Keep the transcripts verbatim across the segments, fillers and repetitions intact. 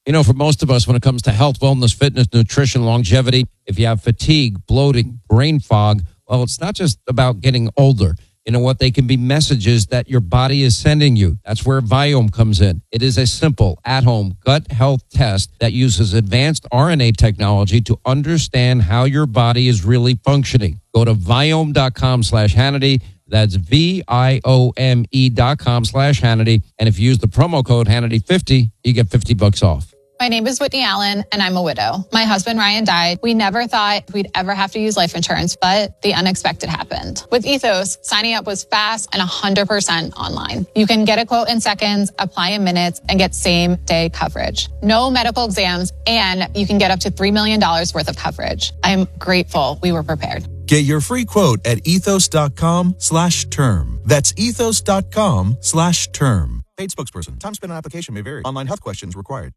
You know, for most of us, when it comes to health, wellness, fitness, nutrition, longevity, if you have fatigue, bloating, brain fog, well, it's not just about getting older. You know what? They can be messages that your body is sending you. That's where Viome comes in. It is a simple, at-home gut health test that uses advanced R N A technology to understand how your body is really functioning. Go to Viome.com slash Hannity. That's V-I-O-M-E dot com slash Hannity. And if you use the promo code Hannity fifty, you get fifty bucks off. My name is Whitney Allen, and I'm a widow. My husband, Ryan, died. We never thought we'd ever have to use life insurance, but the unexpected happened. With Ethos, signing up was fast and one hundred percent online. You can get a quote in seconds, apply in minutes, and get same-day coverage. No medical exams, and you can get up to three million dollars worth of coverage. I'm grateful we were prepared. Get your free quote at ethos.com slash term. That's ethos.com slash term. Paid spokesperson. Time spent on application may vary. Online health questions required.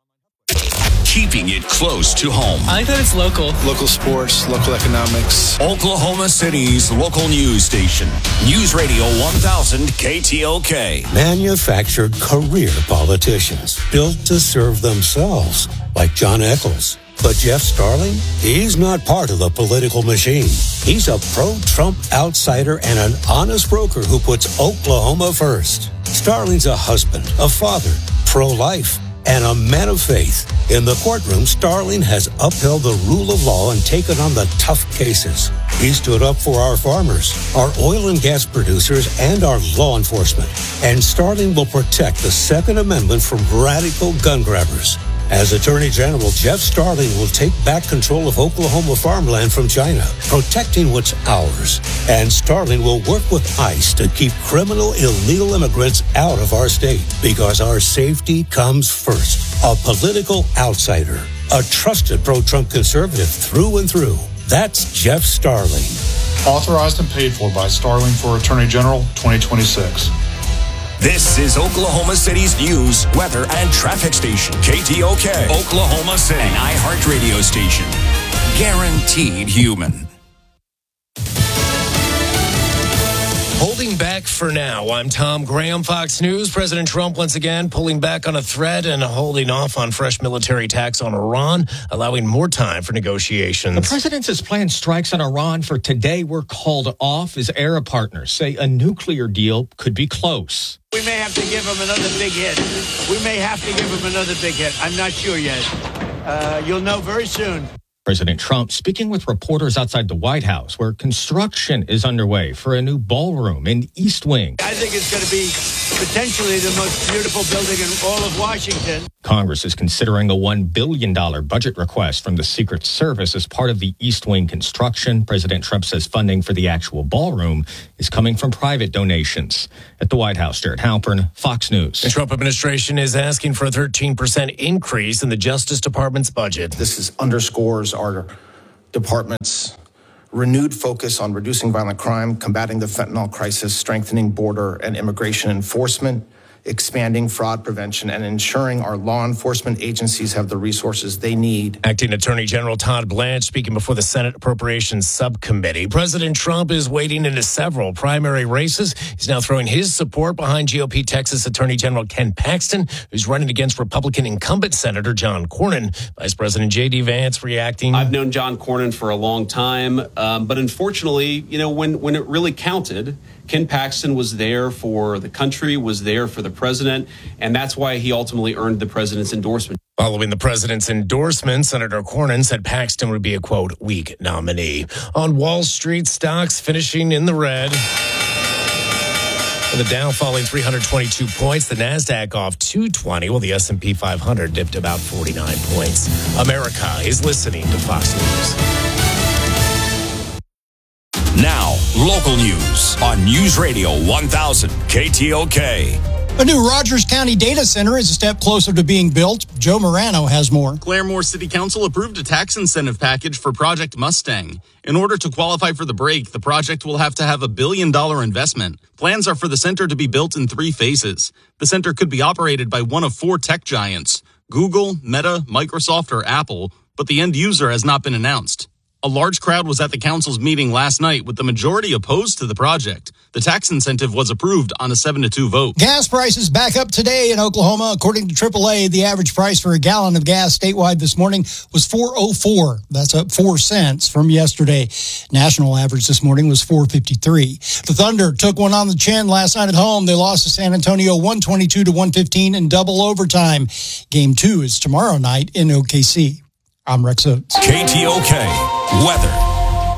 Keeping it close to home. I like that it's local. Local sports, local economics. Oklahoma City's local news station. News Radio one thousand K T O K. Manufactured career politicians built to serve themselves, like John Eccles. But Jeff Starling, he's not part of the political machine. He's a pro-Trump outsider and an honest broker who puts Oklahoma first. Starling's a husband, a father, pro-life, and a man of faith. In the courtroom, Starling has upheld the rule of law and taken on the tough cases. He stood up for our farmers, our oil and gas producers, and our law enforcement. And Starling will protect the Second Amendment from radical gun grabbers. As Attorney General, Jeff Starling will take back control of Oklahoma farmland from China, protecting what's ours. And Starling will work with ICE to keep criminal illegal immigrants out of our state, because our safety comes first. A political outsider, a trusted pro-Trump conservative through and through. That's Jeff Starling. Authorized and paid for by Starling for Attorney General twenty twenty-six. This is Oklahoma City's news, weather, and traffic station. K T O K, Oklahoma City, an iHeartRadio station. Guaranteed human. Holding back for now. I'm Tom Graham, Fox News. President Trump once again pulling back on a threat and holding off on fresh military attacks on Iran, allowing more time for negotiations. The president has planned strikes on Iran for today were called off as Arab partners say a nuclear deal could be close. We may have to give him another big hit. We may have to give him another big hit. I'm not sure yet. Uh, you'll know very soon. President Trump speaking with reporters outside the White House, where construction is underway for a new ballroom in East Wing. I think it's going to be potentially the most beautiful building in all of Washington. Congress is considering a one billion dollars budget request from the Secret Service as part of the East Wing construction. President Trump says funding for the actual ballroom is coming from private donations. At the White House, Jared Halpern, Fox News. The Trump administration is asking for a thirteen percent increase in the Justice Department's budget. This is underscores our department's renewed focus on reducing violent crime, combating the fentanyl crisis, strengthening border and immigration enforcement, expanding fraud prevention, and ensuring our law enforcement agencies have the resources they need. Acting Attorney General Todd Blanche speaking before the Senate Appropriations Subcommittee. President Trump is wading into several primary races. He's now throwing his support behind G O P Texas Attorney General Ken Paxton, who's running against Republican incumbent Senator John Cornyn. Vice President J D Vance reacting. I've known John Cornyn for a long time, um, but unfortunately, you know, when, when it really counted, Ken Paxton was there for the country, was there for the president, and that's why he ultimately earned the president's endorsement. Following the president's endorsement, Senator Cornyn said Paxton would be a, quote, weak nominee. On Wall Street, stocks finishing in the red. The Dow falling three hundred twenty-two points, the NASDAQ off two twenty, while the S and P five hundred dipped about forty-nine points. America is listening to Fox News. Now, local news on News Radio one thousand K T O K. A new Rogers County data center is a step closer to being built. Joe Morano has more. Claremore City Council approved a tax incentive package for Project Mustang. In order to qualify for the break, the project will have to have a billion dollar investment. Plans are for the center to be built in three phases. The center could be operated by one of four tech giants, Google, Meta, Microsoft, or Apple, but the end user has not been announced. A large crowd was at the council's meeting last night, with the majority opposed to the project. The tax incentive was approved on a seven to two vote. Gas prices back up today in Oklahoma. According to triple A, the average price for a gallon of gas statewide this morning was four oh four. That's up four cents from yesterday. National average this morning was four fifty-three. The Thunder took one on the chin last night at home. They lost to San Antonio one twenty-two to one fifteen in double overtime. Game two is tomorrow night in O K C. I'm Rex Oates. K T O K weather.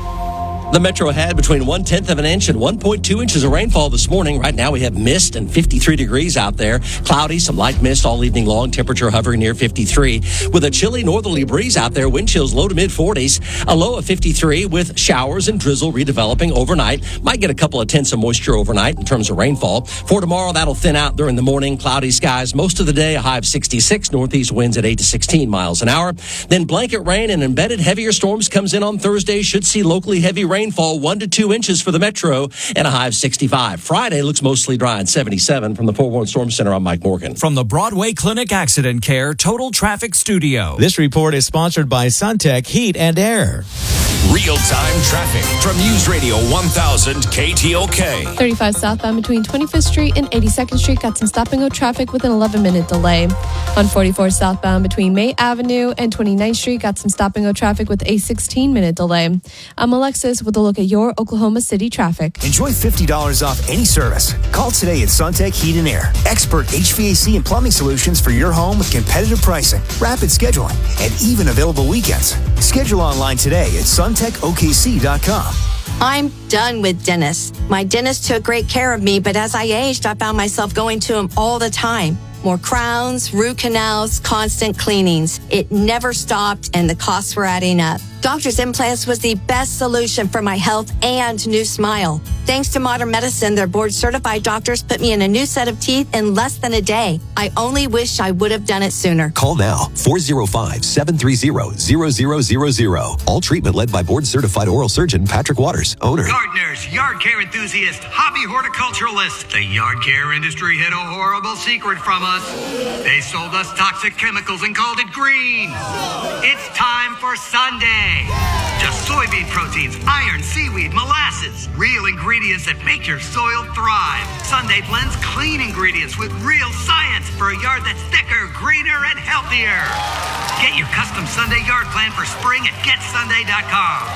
The metro had between one-tenth of an inch and one point two inches of rainfall this morning. Right now we have mist and fifty-three degrees out there. Cloudy, some light mist all evening long. Temperature hovering near fifty-three. With a chilly northerly breeze out there, wind chills low to mid-forties. A low of fifty-three with showers and drizzle redeveloping overnight. Might get a couple of tenths of moisture overnight in terms of rainfall. For tomorrow, that'll thin out during the morning. Cloudy skies most of the day. A high of sixty-six. Northeast winds at eight to sixteen miles an hour. Then blanket rain and embedded heavier storms comes in on Thursday. Should see locally heavy rain. Rainfall one to two inches for the metro and a high of sixty-five. Friday looks mostly dry and seventy-seven. From the forewarned Storm Center, I'm Mike Morgan. From the Broadway Clinic Accident Care Total Traffic Studio. This report is sponsored by Suntech Heat and Air. Real-time traffic from News Radio one thousand K T O K. thirty-five southbound between twenty-fifth Street and eighty-second Street got some stop-and-go traffic with an eleven-minute delay. On forty-four southbound between May Avenue and twenty-ninth Street got some stop-and-go traffic with a sixteen-minute delay. I'm Alexis with a look at your Oklahoma City traffic. Enjoy fifty dollars off any service. Call today at Suntech Heat and Air. Expert H V A C and plumbing solutions for your home with competitive pricing, rapid scheduling, and even available weekends. Schedule online today at suntech O K C dot com. I'm done with dentists. My dentist took great care of me, but as I aged, I found myself going to him all the time. More crowns, root canals, constant cleanings. It never stopped, and the costs were adding up. Doctor's Implants was the best solution for my health and new smile. Thanks to modern medicine, their board-certified doctors put me in a new set of teeth in less than a day. I only wish I would have done it sooner. Call now, four oh five, seven three zero, zero zero zero zero. All treatment led by board-certified oral surgeon Patrick Waters, owner. Gardeners, yard care enthusiasts, hobby horticulturalists. The yard care industry hid a horrible secret from us. They sold us toxic chemicals and called it green. It's time for Sunday. Just soybean proteins, iron, seaweed, molasses. Real ingredients that make your soil thrive. Sunday blends clean ingredients with real science for a yard that's thicker, greener, and healthier. Get your custom Sunday yard plan for spring at get sunday dot com.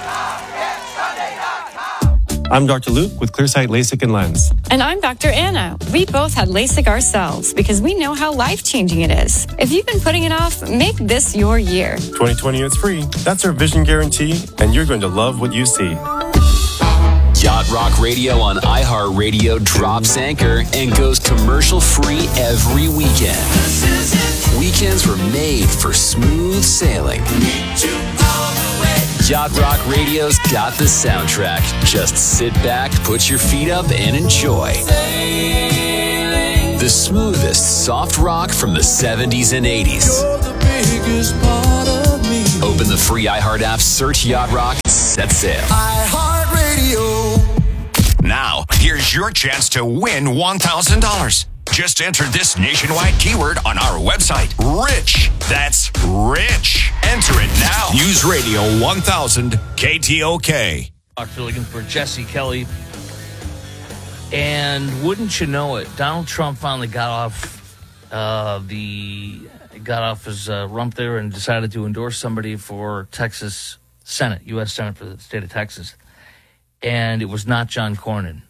I'm Doctor Luke with Clearsight LASIK and Lens. And I'm Doctor Anna. We both had LASIK ourselves because we know how life-changing it is. If you've been putting it off, make this your year. twenty twenty is free. That's our vision guarantee, and you're going to love what you see. Yacht Rock Radio on iHeartRadio drops anchor and goes commercial-free every weekend. Weekends were made for smooth sailing. Yacht Rock Radio's got the soundtrack. Just sit back, put your feet up, and enjoy. The smoothest soft rock from the seventies and eighties. Open the free iHeart app, search Yacht Rock, set sail. iHeartRadio. Now, here's your chance to win one thousand dollars. Just enter this nationwide keyword on our website, RICH. That's RICH. Enter it now. News Radio one thousand K T O K. Doctor looking for Jesse Kelly. And wouldn't you know it, Donald Trump finally got off uh, the got off his uh, rump there and decided to endorse somebody for Texas Senate, U S Senate for the state of Texas. And it was not John Cornyn.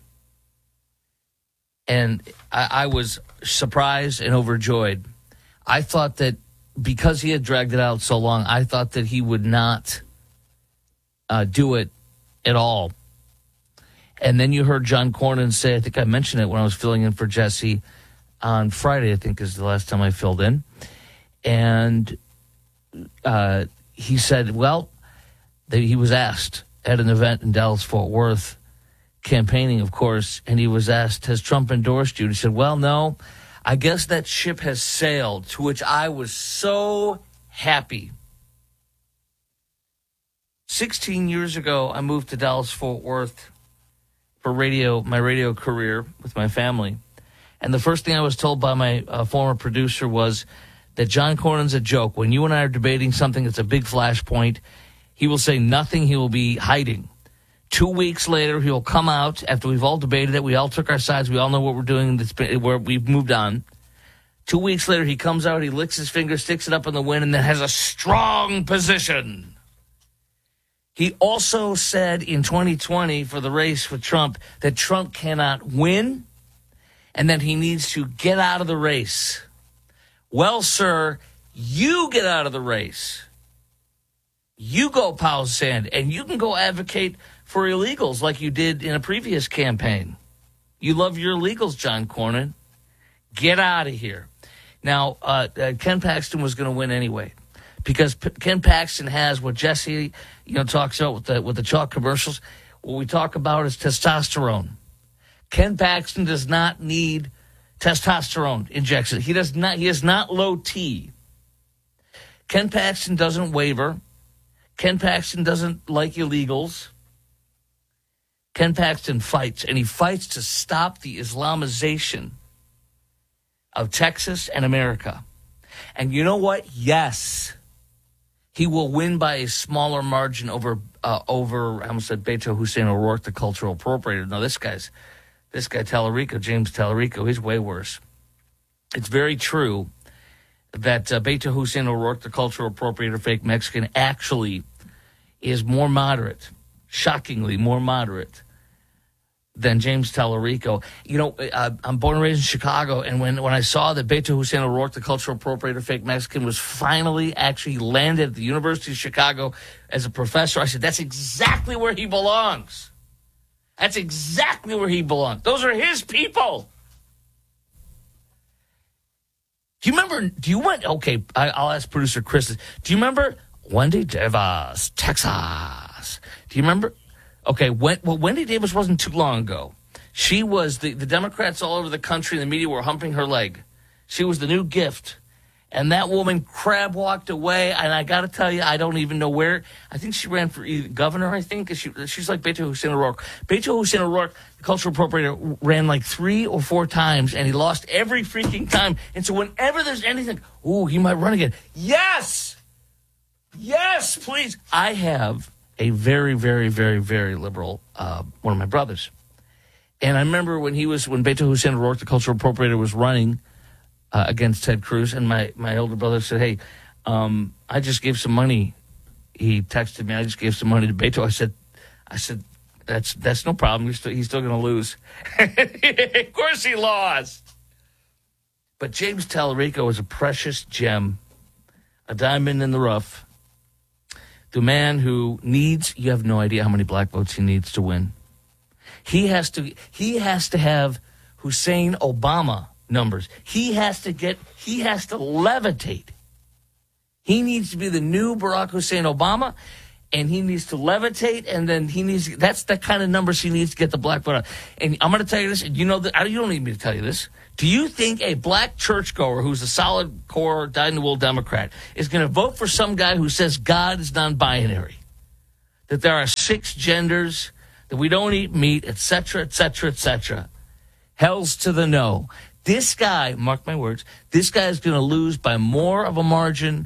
And I, I was surprised and overjoyed. I thought that because he had dragged it out so long, I thought that he would not uh, do it at all. And then you heard John Cornyn say, I think I mentioned it when I was filling in for Jesse on Friday, I think is the last time I filled in. And uh, he said, well, that he was asked at an event in Dallas-Fort Worth, campaigning, of course, and he was asked, has Trump endorsed you? And he said, well, no, I guess that ship has sailed, to which I was so happy. sixteen years ago, I moved to Dallas-Fort Worth for radio, my radio career with my family. And the first thing I was told by my uh, former producer was that John Cornyn's a joke. When you and I are debating something that's a big flashpoint, he will say nothing. He will be hiding. Two weeks later, he'll come out after we've all debated it. We all took our sides. We all know what we're doing. It's been, where we've moved on. Two weeks later, he comes out, he licks his finger, sticks it up in the wind, and then has a strong position. He also said in twenty twenty for the race with Trump that Trump cannot win and that he needs to get out of the race. Well, sir, you get out of the race. You go pound sand, and you can go advocate for illegals like you did in a previous campaign. You love your illegals, John Cornyn. Get out of here. Now, uh, uh, Ken Paxton was going to win anyway because P- Ken Paxton has what Jesse, you know, talks about with the with the chalk commercials. What we talk about is testosterone. Ken Paxton does not need testosterone injection. He does not. He is not low T. Ken Paxton doesn't waver. Ken Paxton doesn't like illegals. Ken Paxton fights, and he fights to stop the Islamization of Texas and America. And you know what? Yes, he will win by a smaller margin over, uh, over I almost said Beto Hussein O'Rourke, the cultural appropriator. No, this guy's, this guy Tallarico, James Tallarico, he's way worse. It's very true that uh, Beto Hussein O'Rourke, the cultural appropriator, fake Mexican, actually is more moderate, shockingly more moderate than James Tallarico. You know, uh, I'm born and raised in Chicago, and when, when I saw that Beto Hussein O'Rourke, the cultural appropriator, fake Mexican, was finally actually landed at the University of Chicago as a professor, I said, that's exactly where he belongs. That's exactly where he belongs. Those are his people. Do you remember, do you want, okay, I, I'll ask producer Chris, do you remember Wendy Davis, Texas? Do you remember? Okay, when, well, Wendy Davis wasn't too long ago. She was, the, the Democrats all over the country and the media were humping her leg. She was the new gift. And that woman crab walked away, and I got to tell you, I don't even know where. I think she ran for governor, I think. She, she's like Beto Hussein O'Rourke. Beto Hussein O'Rourke, the cultural appropriator, ran like three or four times, and he lost every freaking time. And so whenever there's anything, ooh, he might run again. Yes! Yes, please. I have a very, very, very, very liberal, uh, one of my brothers. And I remember when he was, when Beto Hussein O'Rourke, the cultural appropriator, was running uh, against Ted Cruz, and my, my older brother said, hey, um, I just gave some money. He texted me, I just gave some money to Beto. I said, I said, that's that's no problem. He's still, he's still going to lose. Of course he lost. But James Tallarico is a precious gem, a diamond in the rough. The man who needs, you have no idea how many black votes he needs to win. He has to, he has to have Hussein Obama numbers. He has to get, he has to levitate. He needs to be the new Barack Hussein Obama, and he needs to levitate, and then he needs, that's the kind of numbers he needs to get the black vote out. And I'm going to tell you this, and you know that, you don't need me to tell you this. Do you think a black churchgoer who's a solid core, dyed-in-the-wool Democrat is going to vote for some guy who says God is non-binary, that there are six genders, that we don't eat meat, et cetera, et cetera, et cetera? Hells to the no. This guy, mark my words, this guy is going to lose by more of a margin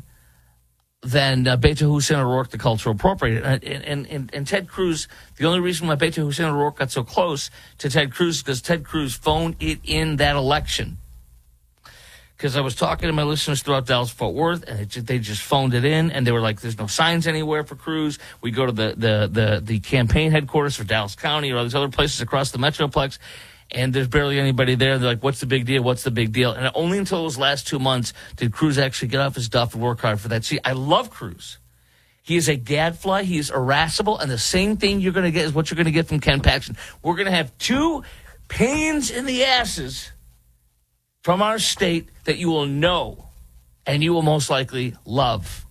than uh, Beto Hussein O'Rourke, the cultural appropriator. And, and, and, and Ted Cruz, the only reason why Beto Hussein O'Rourke got so close to Ted Cruz is because Ted Cruz phoned it in that election. Because I was talking to my listeners throughout Dallas-Fort Worth, and it just, they just phoned it in, and they were like, there's no signs anywhere for Cruz. We go to the, the, the, the campaign headquarters for Dallas County or all these other places across the Metroplex, and there's barely anybody there. They're like, what's the big deal? What's the big deal? And only until those last two months did Cruz actually get off his duff and work hard for that seat. I love Cruz. He is a gadfly. He is irascible. And the same thing you're going to get is what you're going to get from Ken Paxton. We're going to have two pains in the asses from our state that you will know and you will most likely love.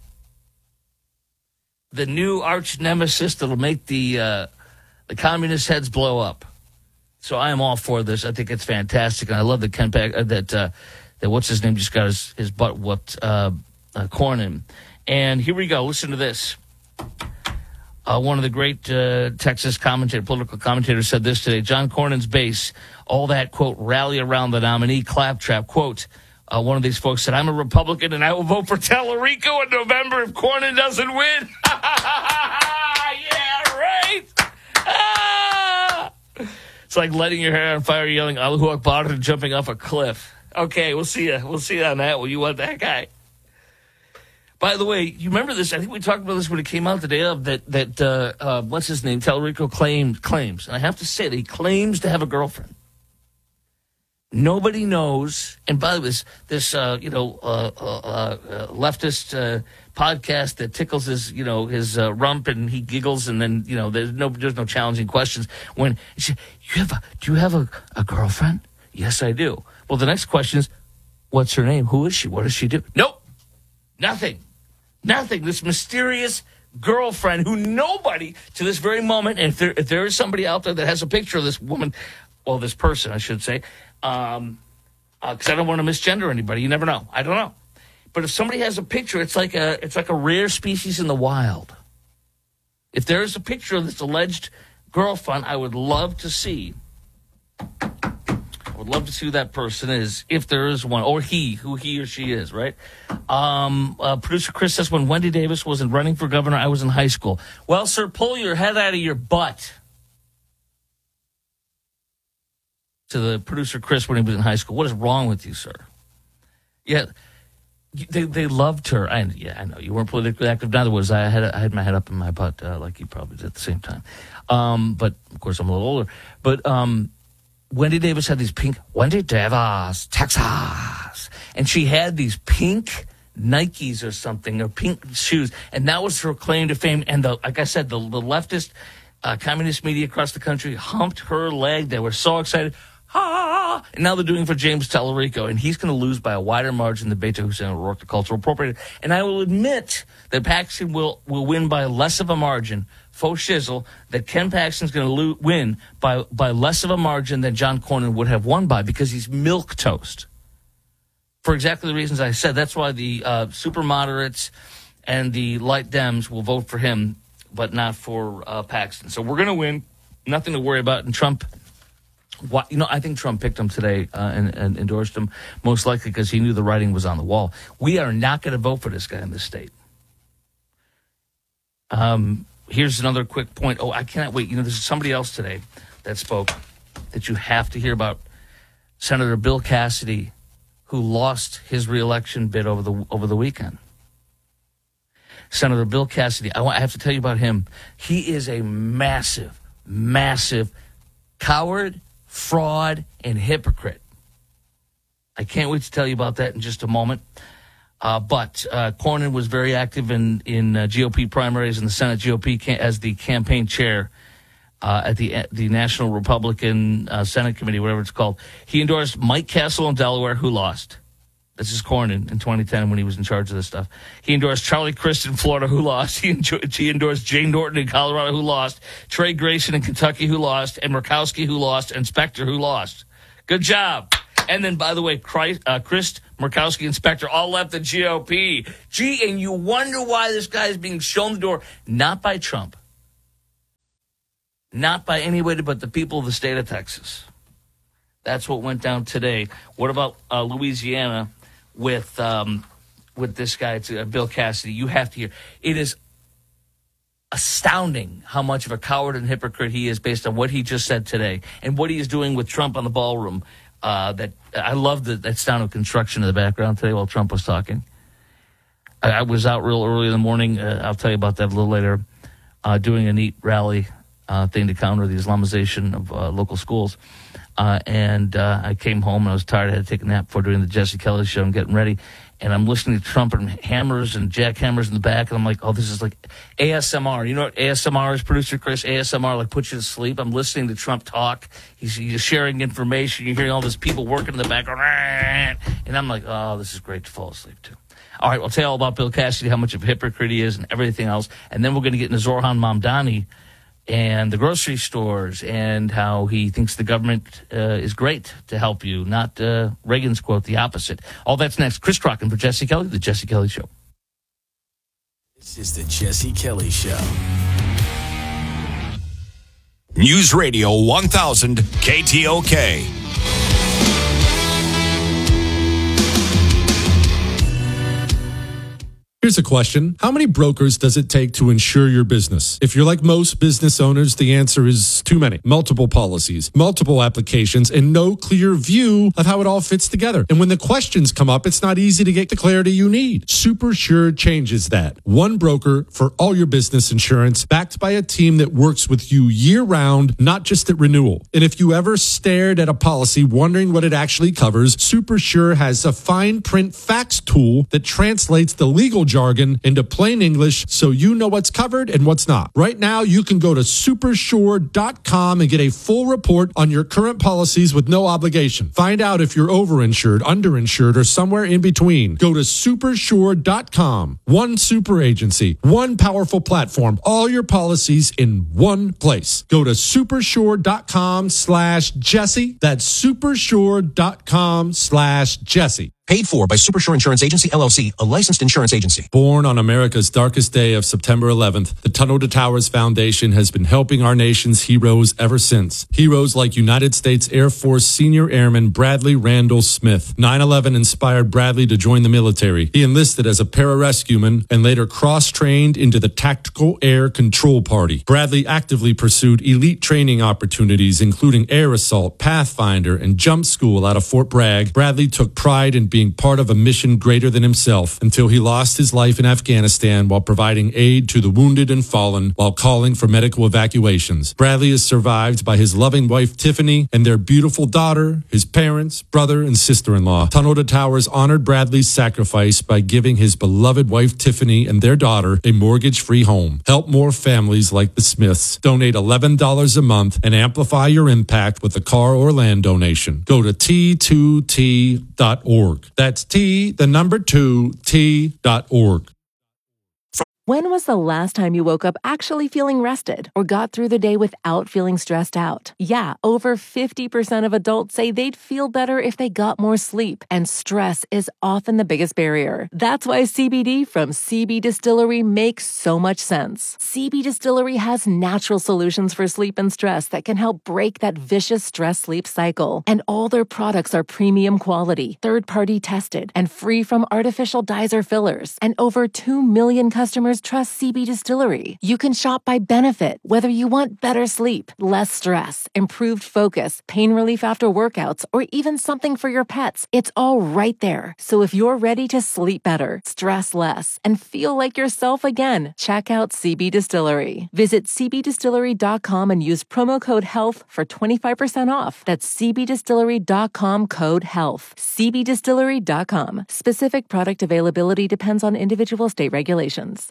The new arch nemesis that will make the, uh, the communist heads blow up. So I am all for this. I think it's fantastic, and I love that Ken Pack, uh, that uh, that what's his name just got his, his butt whooped, uh, uh, Cornyn. And here we go. Listen to this. Uh, one of the great uh, Texas commentator, political commentators said this today. John Cornyn's base, all that quote rally around the nominee claptrap quote. Uh, one of these folks said, "I'm a Republican, and I will vote for Tallarico in November if Cornyn doesn't win." Yeah, right. It's like lighting your hair on fire, yelling Allahu Akbar, and jumping off a cliff. Okay, we'll see you. We'll see you on that one. You want that guy? By the way, you remember this? I think we talked about this when it came out the day of that. That uh, uh, what's his name? Tallarico claimed claims, and I have to say that he claims to have a girlfriend. Nobody knows. And by the way, this, this uh, you know, uh, uh, uh, leftist uh, podcast that tickles his, you know, his uh, rump, and he giggles, and then you know, there's no, there's no challenging questions. When you have a, do you have a, a girlfriend? Yes, I do. Well, the next question is, what's her name? Who is she? What does she do? Nope, nothing. Nothing. This mysterious girlfriend who nobody, to this very moment, and if there, if there is somebody out there that has a picture of this woman, well, this person, I should say, um, because uh, I don't want to misgender anybody. You never know. I don't know. But if somebody has a picture, it's like a it's like a rare species in the wild. If there is a picture of this alleged girlfriend, I would love to see. I would love to see who that person is, if there is one, or he, who he or she is, right? Um, uh, producer Chris says, when Wendy Davis wasn't running for governor, I was in high school. Well, sir, pull your head out of your butt. To the producer Chris when he was in high school. What is wrong with you, sir? Yeah, they they loved her. I, yeah, I know. You weren't politically active. Neither was I. I had, I had my head up in my butt uh, like you probably did at the same time. Um, but, of course, I'm a little older. But... Um, Wendy Davis had these pink, Wendy Davis, Texas. And she had these pink Nikes or something, or pink shoes. And that was her claim to fame. And the, like I said, the, the leftist uh, communist media across the country humped her leg. They were so excited. Ah! And now they're doing it for James Tallarico. And he's going to lose by a wider margin than Beto Hussein O'Rourke, the cultural appropriator. And I will admit that Paxton will, will win by less of a margin. Faux shizzle, that Ken Paxton's going to lo- win by, by less of a margin than John Cornyn would have won by, because he's milquetoast. For exactly the reasons I said. That's why the uh, super moderates and the light Dems will vote for him, but not for uh, Paxton. So we're going to win. Nothing to worry about. And Trump, what, you know, I think Trump picked him today uh, and, and endorsed him, most likely because he knew the writing was on the wall. We are not going to vote for this guy in this state. Um... Here's another quick point. Oh, I cannot wait. You know, there's somebody else today that spoke that you have to hear about. Senator Bill Cassidy, who lost his reelection bid over the over the weekend. Senator Bill Cassidy, I, want, I have to tell you about him. He is a massive, massive coward, fraud, and hypocrite. I can't wait to tell you about that in just a moment. Uh, but uh, Cornyn was very active in in uh, G O P primaries in the Senate G O P cam- as the campaign chair uh, at the the National Republican uh, Senate Committee, whatever it's called. He endorsed Mike Castle in Delaware, who lost. This is Cornyn in twenty ten when he was in charge of this stuff. He endorsed Charlie Crist in Florida, who lost. He, enjoyed, he endorsed Jane Norton in Colorado, who lost. Trey Grayson in Kentucky, who lost. And Murkowski, who lost. And Specter, who lost. Good job. And then, by the way, Christ, uh, Crist, Murkowski, and Specter all left the G O P. Gee, and you wonder why this guy is being shown the door. Not by Trump. Not by anybody but the people of the state of Texas. That's what went down today. What about uh, Louisiana with um, with this guy, uh, Bill Cassidy? You have to hear. It is astounding how much of a coward and hypocrite he is based on what he just said today and what he is doing with Trump on the ballroom. Uh, that I love the, that sound of construction in the background today while Trump was talking. I, I was out real early in the morning. Uh, I'll tell you about that a little later. Uh, doing a neat rally uh, thing to counter the Islamization of uh, local schools. Uh, and uh, I came home and I was tired. I had to take a nap before doing the Jesse Kelly show and getting ready. And I'm listening to Trump and hammers and jackhammers in the back. And I'm like, oh, this is like A S M R. You know what A S M R is, producer Chris? A S M R, like puts you to sleep. I'm listening to Trump talk. He's, he's sharing information. You're hearing all these people working in the background. And I'm like, oh, this is great to fall asleep to. All right, I'll tell you all about Bill Cassidy, how much of a hypocrite he is and everything else. And then we're going to get into Zorhan Mamdani and the grocery stores and how he thinks the government uh, is great to help you, not uh, Reagan's quote, the opposite. All that's next. Chris Crocken for Jesse Kelly, The Jesse Kelly Show. This is The Jesse Kelly Show. News Radio one thousand K T O K. Here's a question. How many brokers does it take to insure your business? If you're like most business owners, the answer is too many. Multiple policies, multiple applications, and no clear view of how it all fits together. And when the questions come up, it's not easy to get the clarity you need. SuperSure changes that. One broker for all your business insurance, backed by a team that works with you year-round, not just at renewal. And if you ever stared at a policy wondering what it actually covers, SuperSure has a fine print facts tool that translates the legal jargon into plain English so you know what's covered and what's not. Right now, you can go to supersure dot com and get a full report on your current policies with no obligation. Find out if you're overinsured, underinsured, or somewhere in between. Go to supersure dot com. One super agency, one powerful platform, all your policies in one place. Go to supersure dot com slash Jesse. That's supersure dot com slash Jesse. Paid for by Supersure Insurance Agency, L L C, a licensed insurance agency. Born on America's darkest day of September eleventh, the Tunnel to Towers Foundation has been helping our nation's heroes ever since. Heroes like United States Air Force Senior Airman Bradley Randall Smith. nine eleven inspired Bradley to join the military. He enlisted as a pararescueman and later cross-trained into the Tactical Air Control Party. Bradley actively pursued elite training opportunities, including air assault, Pathfinder, and jump school out of Fort Bragg. Bradley took pride in being part of a mission greater than himself until he lost his life in Afghanistan while providing aid to the wounded and fallen while calling for medical evacuations. Bradley is survived by his loving wife Tiffany and their beautiful daughter, his parents, brother, and sister-in-law. Tunnel to Towers honored Bradley's sacrifice by giving his beloved wife Tiffany and their daughter a mortgage-free home. Help more families like the Smiths. Donate eleven dollars a month and amplify your impact with a car or land donation. Go to T two T dot org. That's T, the number two, T dot org. When was the last time you woke up actually feeling rested or got through the day without feeling stressed out? Yeah, over fifty percent of adults say they'd feel better if they got more sleep, and stress is often the biggest barrier. That's why C B D from C B Distillery makes so much sense. C B Distillery has natural solutions for sleep and stress that can help break that vicious stress-sleep cycle. And all their products are premium quality, third-party tested, and free from artificial dyes or fillers. And over two million customers trust C B Distillery. You can shop by benefit, whether you want better sleep, less stress, improved focus, pain relief after workouts, or even something for your pets. It's all right there. So if you're ready to sleep better, stress less, and feel like yourself again, check out C B Distillery. Visit c b distillery dot com and use promo code HEALTH for twenty-five percent off. That's c b distillery dot com code HEALTH. c b distillery dot com. Specific product availability depends on individual state regulations.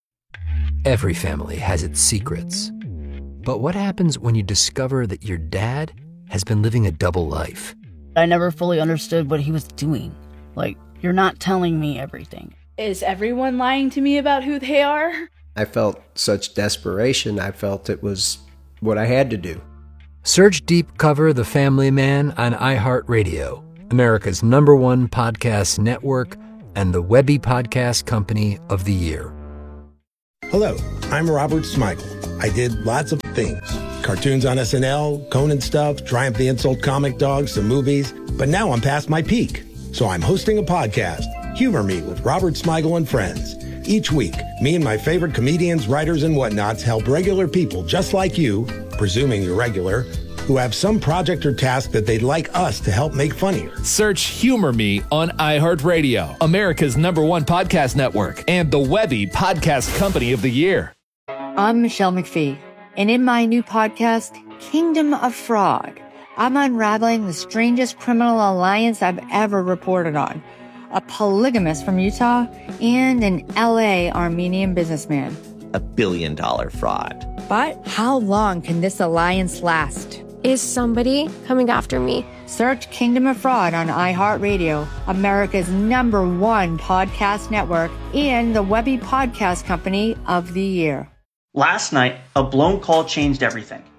Every family has its secrets. But what happens when you discover that your dad has been living a double life? I never fully understood what he was doing. Like, you're not telling me everything. Is everyone lying to me about who they are? I felt such desperation. I felt it was what I had to do. Search Deep Cover The Family Man on iHeartRadio, America's number one podcast network and the Webby Podcast Company of the Year. Hello, I'm Robert Smigel. I did lots of things. Cartoons on S N L, Conan stuff, Triumph the Insult comic dogs, some movies. But now I'm past my peak. So I'm hosting a podcast, Humor Me with Robert Smigel and Friends. Each week, me and my favorite comedians, writers, and whatnots help regular people just like you, presuming you're regular, who have some project or task that they'd like us to help make funnier. Search Humor Me on iHeartRadio, America's number one podcast network, and the Webby Podcast Company of the Year. I'm Michelle McPhee, and in my new podcast, Kingdom of Fraud, I'm unraveling the strangest criminal alliance I've ever reported on. A polygamist from Utah and an L A Armenian businessman. A billion dollar fraud. But how long can this alliance last? Is somebody coming after me? Search Kingdom of Fraud on iHeartRadio, America's number one podcast network, and the Webby Podcast Company of the Year. Last night, a blown call changed everything.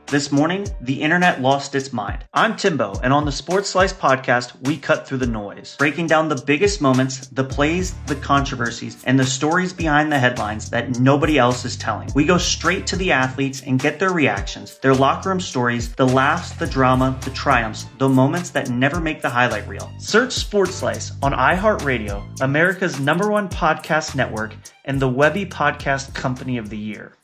This morning, the internet lost its mind. I'm Timbo, and on the Sports Slice podcast, we cut through the noise, breaking down the biggest moments, the plays, the controversies, and the stories behind the headlines that nobody else is telling. We go straight to the athletes and get their reactions, their locker room stories, the laughs, the drama, the triumphs, the moments that never make the highlight reel. Search Sports Slice on iHeartRadio, America's number one podcast network, and the Webby Podcast Company of the Year.